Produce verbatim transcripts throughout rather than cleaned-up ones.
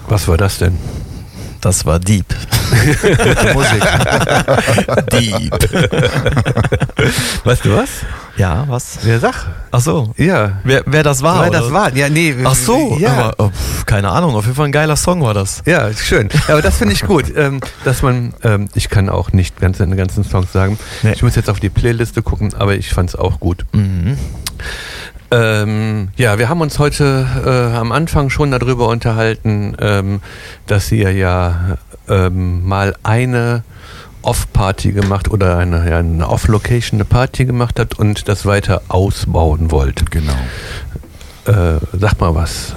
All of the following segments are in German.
Was war das denn? Das war Deep. Musik. Deep. Weißt du was? Ja, was? Wer sag? Ach so. Ja. Wer, wer das war? Wer oder? das war? Ja, nee. Ach so. Ja. Aber, oh, pf, keine Ahnung. Auf jeden Fall ein geiler Song war das. Ja, schön. Aber das finde ich gut, ähm, dass man, ähm, ich kann auch nicht ganz den ganzen Songs sagen. Nee. Ich muss jetzt auf die Playliste gucken, aber ich fand es auch gut. Mhm. Ähm, ja, wir haben uns heute äh, am Anfang schon darüber unterhalten, ähm, dass ihr ja ähm, mal eine Off-Party gemacht oder eine, ja, eine Off-Location eine Party gemacht habt und das weiter ausbauen wollt. Genau. Äh, sag mal was.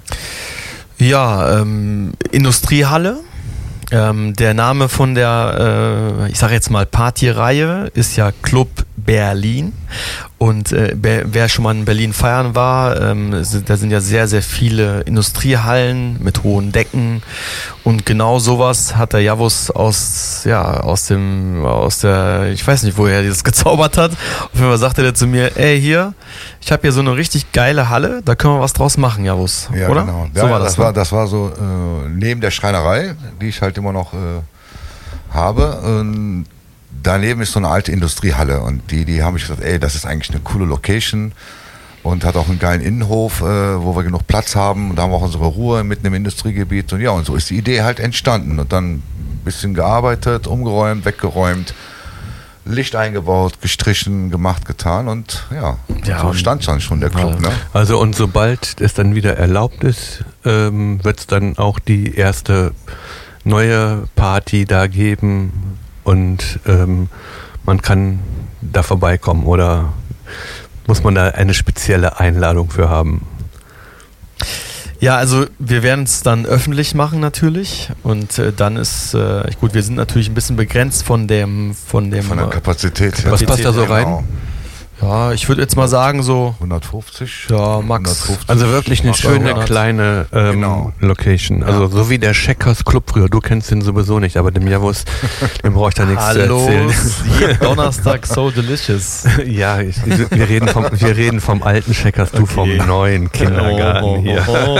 Ja, ähm, Industriehalle. Ähm, der Name von der, äh, ich sage jetzt mal Partyreihe, ist ja Club Berlin. Und äh, wer schon mal in Berlin feiern war, ähm, sind, da sind ja sehr, sehr viele Industriehallen mit hohen Decken. Und genau sowas hat der Javus aus, ja, aus dem, aus der, ich weiß nicht, woher er das gezaubert hat. Auf jeden Fall sagte er zu mir, ey, hier, ich habe hier so eine richtig geile Halle, da können wir was draus machen, Javus. Ja, oder? genau. So Ja, war das, das, das war, ne? das war so äh, neben der Schreinerei, die ich halt immer noch äh, habe. Und daneben ist so eine alte Industriehalle und die, die haben ich gesagt, ey, das ist eigentlich eine coole Location und hat auch einen geilen Innenhof, äh, wo wir genug Platz haben. Und da haben wir auch unsere Ruhe mitten im Industriegebiet. Und ja, und so ist die Idee halt entstanden. Und dann ein bisschen gearbeitet, umgeräumt, weggeräumt, Licht eingebaut, gestrichen, gemacht, getan. Und ja, Ja, so und- stand dann schon der Club. Ja. Ne? Also und sobald es dann wieder erlaubt ist, ähm, wird es dann auch die erste neue Party da geben und ähm, man kann da vorbeikommen oder muss man da eine spezielle Einladung für haben? Ja, also wir werden es dann öffentlich machen natürlich und äh, dann ist, äh, gut, wir sind natürlich ein bisschen begrenzt von dem, von dem, Von der äh, Kapazität. Was passt da so Genau. rein? ja, ich würde jetzt mal sagen so, hundertfünfzig? Ja, Max. hundertfünfzig, Also wirklich eine Max schöne hundert. kleine ähm, Genau. Location. Also so wie der Checkers Club früher. Du kennst den sowieso nicht, aber dem Javus, dem brauche ich da nichts hallo, zu erzählen. jeden Donnerstag so delicious. Ja, ich, wir, reden vom, wir reden vom alten Checkers, du vom Okay. neuen Kindergarten Oh, oh, hier. oh,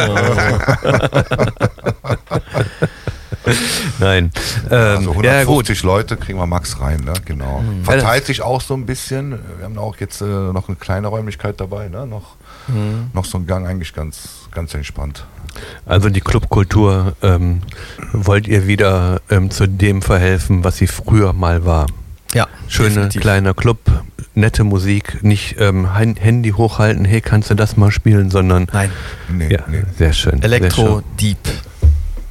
Nein. Ähm, Also ja gut. hundertfünfzig Leute kriegen wir max rein, ne? Genau. Mhm. Verteilt sich auch so ein bisschen. Wir haben auch jetzt äh, noch eine kleine Räumlichkeit dabei, ne? Noch, Mhm. noch so ein Gang, eigentlich ganz, ganz entspannt. Also die Clubkultur ähm, wollt ihr wieder ähm, zu dem verhelfen, was sie früher mal war. Ja, Schöne definitiv. kleiner Club, nette Musik, nicht ähm, Hand- Handy hochhalten, hey, kannst du das mal spielen, sondern Nein, Nee, ja, nee. sehr schön. Elektro sehr schön. Deep.